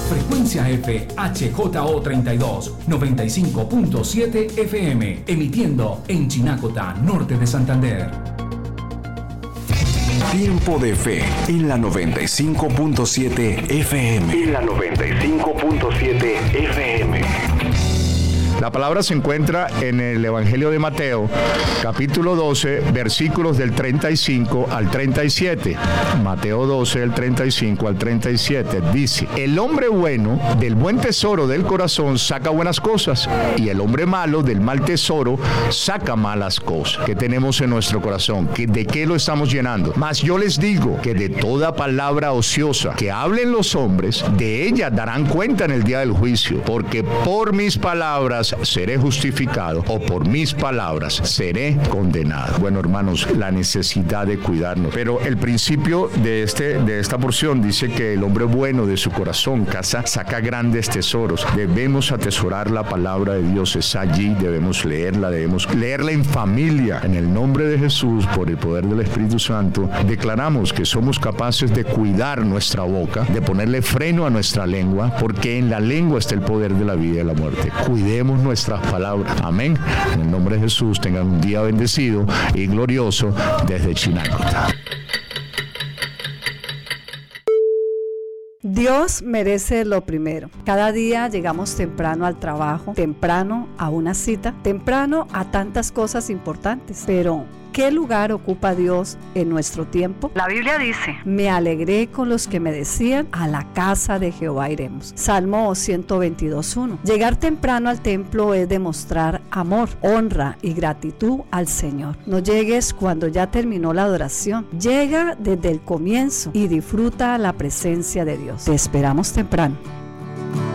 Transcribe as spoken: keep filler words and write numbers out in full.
Frecuencia F H J O treinta y dos, noventa y cinco punto siete F M, emitiendo en Chinacota, norte de Santander. Tiempo de Fe en la noventa y cinco punto siete F M. En la noventa y cinco punto siete F M. La palabra se encuentra en el Evangelio de Mateo, capítulo doce, versículos del treinta y cinco al treinta y siete. Mateo doce, del treinta y cinco al treinta y siete. Dice: el hombre bueno del buen tesoro del corazón saca buenas cosas, y el hombre malo del mal tesoro saca malas cosas. ¿Qué tenemos en nuestro corazón? ¿De qué lo estamos llenando? Mas yo les digo que de toda palabra ociosa que hablen los hombres, de ella darán cuenta en el día del juicio, porque por mis palabras seré justificado, o por mis palabras seré condenado. Bueno, hermanos, la necesidad de cuidarnos. Pero el principio de, este, de esta porción dice que el hombre bueno de su corazón casa, saca grandes tesoros. Debemos atesorar la palabra de Dios. Es allí, debemos leerla, debemos leerla en familia. En el nombre de Jesús, por el poder del Espíritu Santo, declaramos que somos capaces de cuidar nuestra boca, de ponerle freno a nuestra lengua, porque en la lengua está el poder de la vida y de la muerte. Cuidemos nuestras palabras. Amén. En el nombre de Jesús, tengan un día bendecido y glorioso desde Chinacota. Dios merece lo primero. Cada día llegamos temprano al trabajo, temprano a una cita, temprano a tantas cosas importantes. Pero, ¿qué lugar ocupa Dios en nuestro tiempo? La Biblia dice: me alegré con los que me decían, a la casa de Jehová iremos. Salmo ciento veintidós, uno. Llegar temprano al templo es demostrar amor, honra y gratitud al Señor. No llegues cuando ya terminó la adoración. Llega desde el comienzo y disfruta la presencia de Dios. Te esperamos temprano.